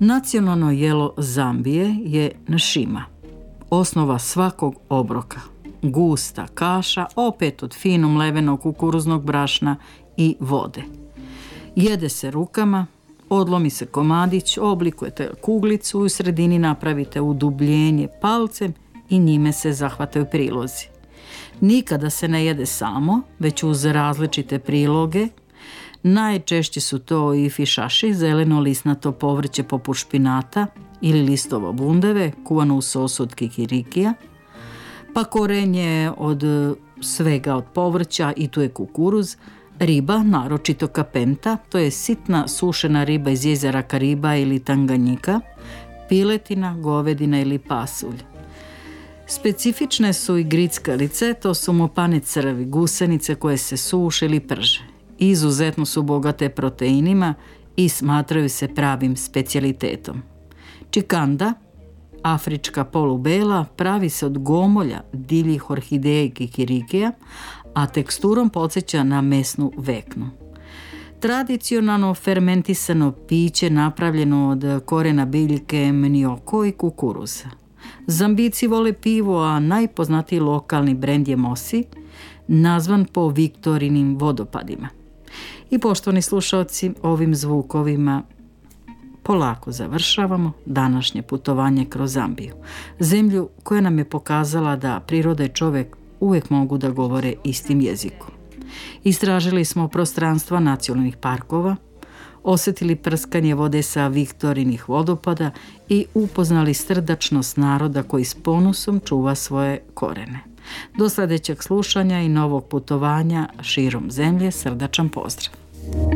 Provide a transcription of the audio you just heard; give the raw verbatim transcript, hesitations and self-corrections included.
Nacionalno jelo Zambije je nšima, osnova svakog obroka. Gusta kaša, opet od fino mlevenog kukuruznog brašna i vode. Jede se rukama, odlomi se komadić, oblikujete kuglicu i u sredini napravite udubljenje palcem i njime se zahvataju prilozi. Nikada se ne jede samo, već uz različite priloge. Najčešće su to i fišaši, zeleno lisnato povrće poput špinata ili listova bundeve, kuvano u sosu od kikirikija, pa korenje od svega od povrća i tu je kukuruz, riba, naročito kapenta, to je sitna sušena riba iz jezera Kariba ili Tanganjika, piletina, govedina ili pasulj. Specifične su i grickalice, to su mopane crvi, gusenice koje se suše ili prže. Izuzetno su bogate proteinima i smatraju se pravim specijalitetom. Čikanda, afrička polubela, pravi se od gomolja divljih orhideja i kikirikija, a teksturom podsjeća na mesnu veknu. Tradicionalno fermentisano piće napravljeno od korena biljke mnioko i kukuruza. Zambijci vole pivo, a najpoznatiji lokalni brend je Mosi, nazvan po Viktorinim vodopadima. I poštovani slušalci, ovim zvukovima polako završavamo današnje putovanje kroz Zambiju, zemlju koja nam je pokazala da priroda i čovjek uvijek mogu da govore istim jezikom. Istražili smo prostranstva nacionalnih parkova, osjetili prskanje vode sa Viktorinih vodopada i upoznali srdačnost naroda koji s ponosom čuva svoje korene. Do sljedećeg slušanja i novog putovanja širom zemlje srdačan pozdrav.